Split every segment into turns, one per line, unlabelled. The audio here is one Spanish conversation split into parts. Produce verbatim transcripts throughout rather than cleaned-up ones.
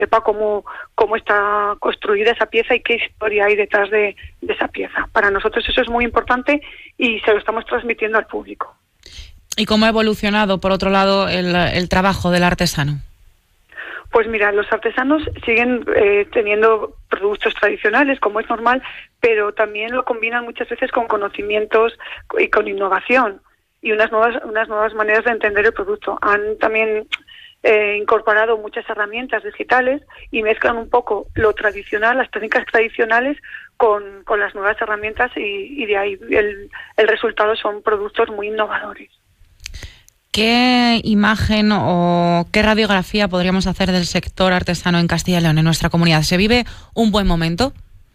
sepa cómo, cómo está construida esa pieza y qué historia hay detrás de, de esa pieza. Para nosotros eso es muy importante y se lo estamos transmitiendo al público.
¿Y cómo ha evolucionado, por otro lado, el, el trabajo del artesano?
Pues mira, los artesanos siguen eh, teniendo productos tradicionales, como es normal, pero también lo combinan muchas veces con conocimientos y con innovación y unas nuevas unas nuevas maneras de entender el producto. Han también eh, incorporado muchas herramientas digitales y mezclan un poco lo tradicional, las técnicas tradicionales, con, con las nuevas herramientas y, y de ahí el, el resultado son productos muy innovadores.
¿Qué imagen o qué radiografía podríamos hacer del sector artesano en Castilla y León, en nuestra comunidad? ¿Se vive un buen momento?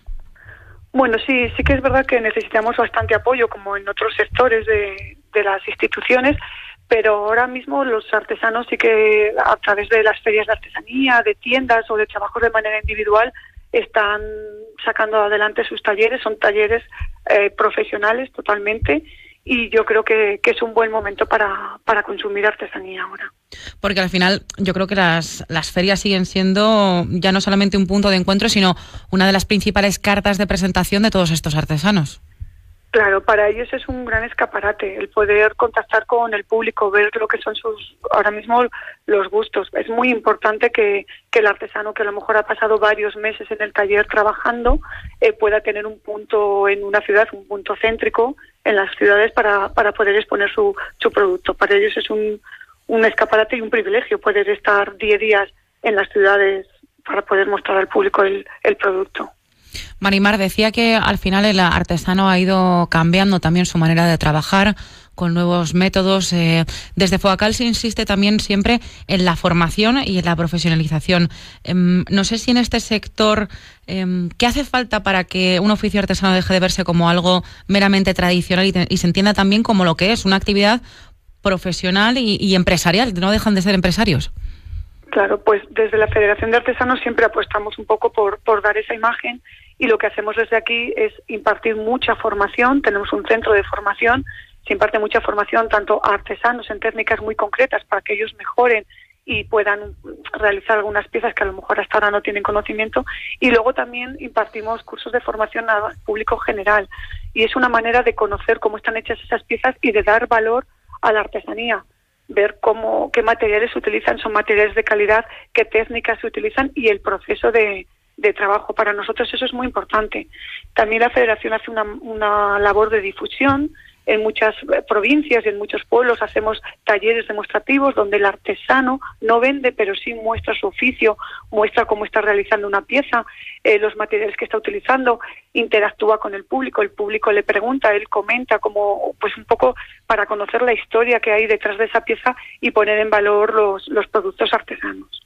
Bueno, sí, sí que es verdad que necesitamos bastante apoyo, como en otros sectores de, de las instituciones, pero ahora mismo los artesanos sí que a través de las ferias de artesanía, de tiendas o de trabajos de manera individual están sacando adelante sus talleres, son talleres eh, profesionales totalmente. Y yo creo que, que es un buen momento para, para consumir artesanía ahora.
Porque al final yo creo que las, las ferias siguen siendo ya no solamente un punto de encuentro, sino una de las principales cartas de presentación de todos estos artesanos.
Claro, para ellos es un gran escaparate el poder contactar con el público, ver lo que son sus ahora mismo los gustos. Es muy importante que, que el artesano, que a lo mejor ha pasado varios meses en el taller trabajando, eh, pueda tener un punto en una ciudad, un punto céntrico en las ciudades para, para poder exponer su, su producto. Para ellos es un, un escaparate y un privilegio poder estar diez días en las ciudades para poder mostrar al público el, el producto.
Marimar, decía que al final el artesano ha ido cambiando también su manera de trabajar con nuevos métodos. Eh, desde FOACAL se insiste también siempre en la formación y en la profesionalización. Eh, no sé si en este sector, eh, ¿qué hace falta para que un oficio artesano deje de verse como algo meramente tradicional y, te, y se entienda también como lo que es una actividad profesional y, y empresarial? No dejan de ser empresarios.
Claro, pues desde la Federación de Artesanos siempre apostamos un poco por, por dar esa imagen y lo que hacemos desde aquí es impartir mucha formación. Tenemos un centro de formación, se imparte mucha formación tanto a artesanos en técnicas muy concretas para que ellos mejoren y puedan realizar algunas piezas que a lo mejor hasta ahora no tienen conocimiento, y luego también impartimos cursos de formación al público general y es una manera de conocer cómo están hechas esas piezas y de dar valor a la artesanía. Ver cómo, qué materiales se utilizan, son materiales de calidad, qué técnicas se utilizan y el proceso de, de trabajo. Para nosotros eso es muy importante. También la Federación hace una, una labor de difusión. En muchas provincias y en muchos pueblos hacemos talleres demostrativos donde el artesano no vende, pero sí muestra su oficio, muestra cómo está realizando una pieza, eh, los materiales que está utilizando, interactúa con el público, el público le pregunta, él comenta, como pues un poco para conocer la historia que hay detrás de esa pieza y poner en valor los, los productos artesanos.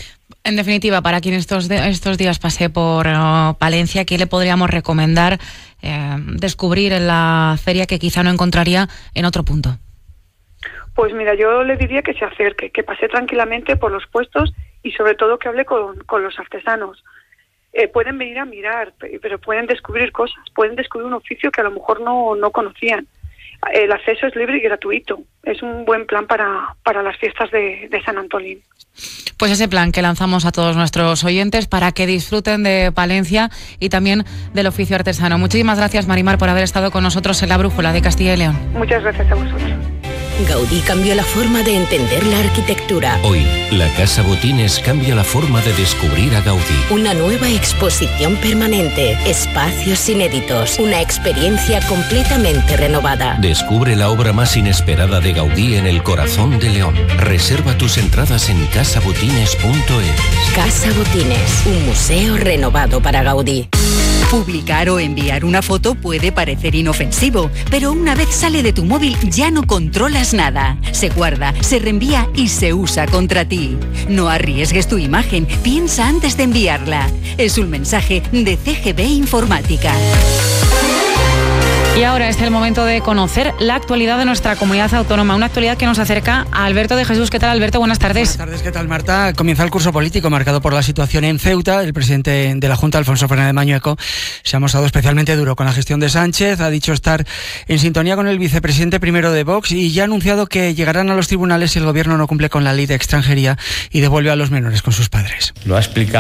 En definitiva, para quien estos, de, estos días pase por uh, Palencia, ¿qué le podríamos recomendar eh, descubrir en la feria que quizá no encontraría en otro punto?
Pues mira, yo le diría que se acerque, que pase tranquilamente por los puestos y sobre todo que hable con, con los artesanos. Eh, pueden venir a mirar, pero pueden descubrir cosas, pueden descubrir un oficio que a lo mejor no, no conocían. El acceso es libre y gratuito. Es un buen plan para, para las fiestas de, de San Antolín.
Pues ese plan que lanzamos a todos nuestros oyentes para que disfruten de Palencia y también del oficio artesano. Muchísimas gracias, Marimar, por haber estado con nosotros en la Brújula de Castilla y León.
Muchas gracias a vosotros.
Gaudí cambió la forma de entender la arquitectura.
Hoy, la Casa Botines cambia la forma de descubrir a Gaudí.
Una nueva exposición permanente, espacios inéditos, una experiencia completamente renovada.
Descubre la obra más inesperada de Gaudí en el corazón de León. Reserva tus entradas en casa botines punto es.
Casa Botines, un museo renovado para Gaudí.
Publicar o enviar una foto puede parecer inofensivo, pero una vez sale de tu móvil ya no controlas nada. Se guarda, se reenvía y se usa contra ti. No arriesgues tu imagen, piensa antes de enviarla. Es un mensaje de C G B Informática.
Y ahora es el momento de conocer la actualidad de nuestra comunidad autónoma, una actualidad que nos acerca a Alberto de Jesús. ¿Qué tal, Alberto? Buenas tardes.
Buenas tardes, ¿qué tal, Marta? Comienza el curso político marcado por la situación en Ceuta. El presidente de la Junta, Alfonso Fernández Mañueco, se ha mostrado especialmente duro con la gestión de Sánchez. Ha dicho estar en sintonía con el vicepresidente primero de Vox y ya ha anunciado que llegarán a los tribunales si el gobierno no cumple con la ley de extranjería y devuelve a los menores con sus padres.
Lo ha explicado